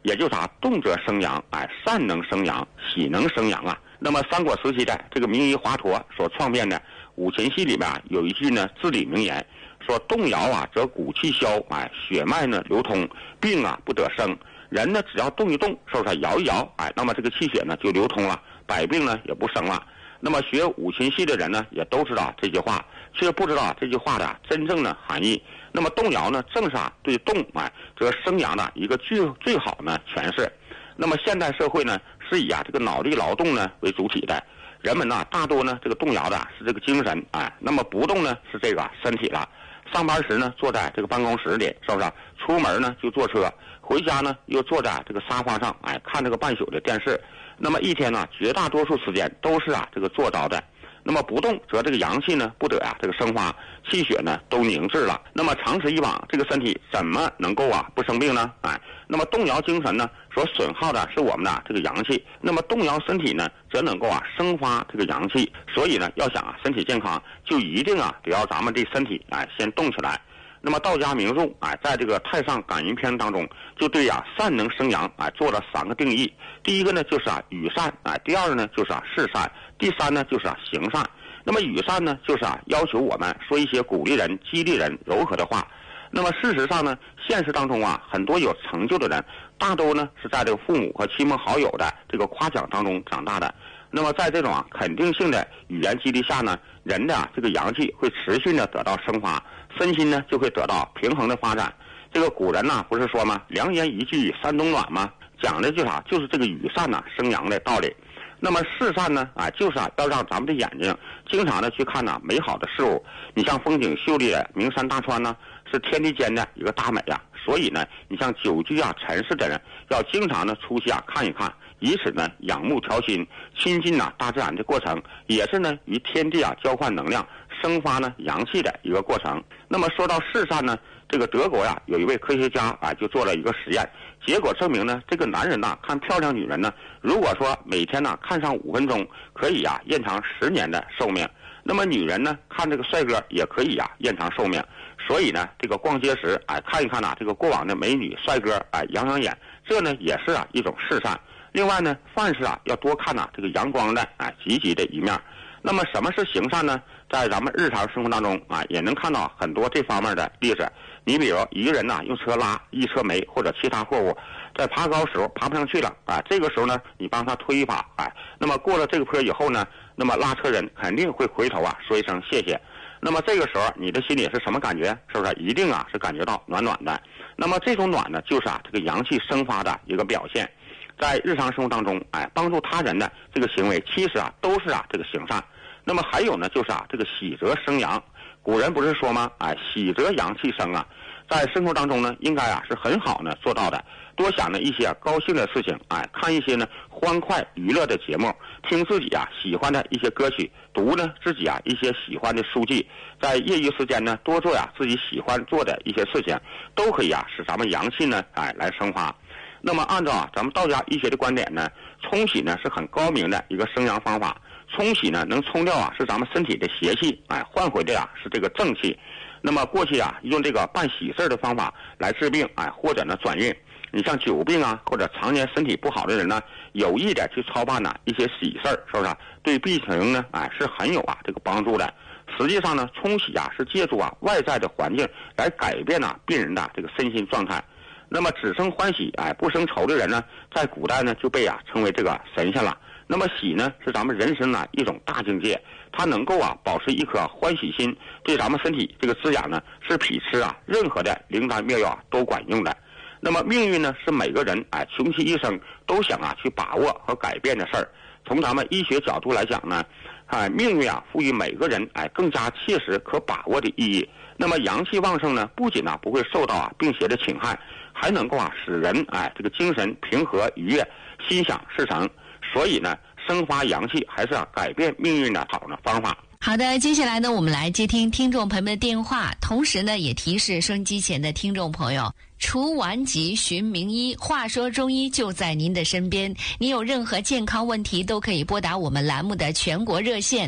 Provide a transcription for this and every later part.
也就是动则生阳，善能生阳，喜能生阳啊。那么三国时期的这个名医华佗所创编的五禽戏里面有一句呢至理名言，说动摇则骨气消，血脉呢流通，病不得生。人呢只要动一动，是不是摇一摇，那么这个气血呢就流通了，百病呢也不生了。那么学五禽戏的人呢也都知道这句话，却不知道这句话的真正的含义。那么动摇呢正是对动则生阳的一个最好的诠释。那么现代社会呢是以这个脑力劳动呢为主体的，人们呢大多呢这个动摇的是这个精神，那么不动呢是这个身体了。上班时呢坐在这个办公室里，是不是？出门呢就坐车，回家呢又坐在这个沙发上，看这个半宿的电视。那么一天呢绝大多数时间都是这个坐着的。那么不动则这个阳气呢不得这个生发，气血呢都凝滞了。那么长此以往，这个身体怎么能够不生病呢？那么动摇精神呢所损耗的是我们的这个阳气，那么动摇身体呢则能够生发这个阳气。所以呢要想身体健康，就一定得要咱们这身体先动起来。那么道家名著在这个太上感应篇当中就对善能生阳做了3个定义。第一个呢就是与善，第二个呢就是事善，第三呢就是行善。那么与善呢就是要求我们说一些鼓励人、激励人、柔和的话。那么事实上呢，现实当中很多有成就的人大都呢是在这个父母和亲朋好友的这个夸奖当中长大的。那么在这种肯定性的语言激励下呢，人的这个阳气会持续的得到生发，身心呢就会得到平衡的发展。这个古人不是说吗？良言一句三冬暖吗？讲的就是这个与善生阳的道理。那么事善呢就是要让咱们的眼睛经常的去看美好的事物。你像风景秀丽的名山大川呢，是天地间的一个大美所以呢你像久居尘世的人要经常的出去看一看，以此呢仰慕调心，亲近大自然的过程，也是呢与天地交换能量，生发呢阳气的一个过程。那么说到事善呢，这个德国有一位科学家就做了一个实验，结果证明呢，这个男人看漂亮女人呢，如果说每天看上5分钟，可以延长10年的寿命。那么女人呢看这个帅哥也可以延长寿命。所以呢这个逛街时看一看这个过往的美女帅哥养养眼，这呢也是一种事善。另外呢凡事要多看这个阳光的积极的一面。那么什么是行善呢？在咱们日常生活当中也能看到很多这方面的例子。你比如一个人用车拉一车煤或者其他货物，在爬高时候爬不上去了这个时候呢你帮他推一把那么过了这个坡以后呢，那么拉车人肯定会回头说一声谢谢。那么这个时候你的心里是什么感觉？是不是一定是感觉到暖暖的？那么这种暖呢就是这个阳气生发的一个表现。在日常生活当中帮助他人的这个行为其实都是这个行善。那么还有呢就是这个喜则生阳。古人不是说吗喜则阳气生在生活当中呢应该是很好呢做到的。多想呢一些高兴的事情看一些呢欢快娱乐的节目，听自己喜欢的一些歌曲，读呢自己一些喜欢的书籍，在业余时间呢多做自己喜欢做的一些事情，都可以使咱们阳气呢来生发。那么按照咱们道家医学的观点呢，冲洗呢是很高明的一个生阳方法。冲洗呢能冲掉是咱们身体的邪气换回的是这个正气。那么过去用这个办喜事的方法来治病或者呢转运。你像久病或者常年身体不好的人呢，有意的去操办一些喜事，是不是对病情呢是很有这个帮助的。实际上呢冲洗是借助外在的环境来改变病人的这个身心状态。那么只生欢喜不生愁的人呢，在古代呢就被称为这个神仙了。那么喜呢是咱们人生一种大境界，它能够保持一颗欢喜心，对咱们身体这个滋养呢是比吃任何的灵丹妙药都管用的。那么命运呢是每个人穷其一生都想去把握和改变的事儿。从咱们医学角度来讲呢命运赋予每个人更加切实可把握的意义。那么阳气旺盛呢，不仅不会受到病邪的侵害，还能够使人这个精神平和愉悦，心想事成。所以呢生发阳气还是改变命运的好的方法。 好的，接下来呢我们来接听听众朋友们的电话，同时呢也提示收音机前的听众朋友，除顽疾寻名医，话说中医就在您的身边。你有任何健康问题都可以拨打我们栏目的全国热线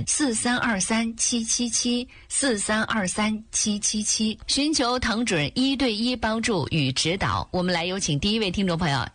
43237774323777，寻求藤准1对1帮助与指导。我们来有请第一位听众朋友。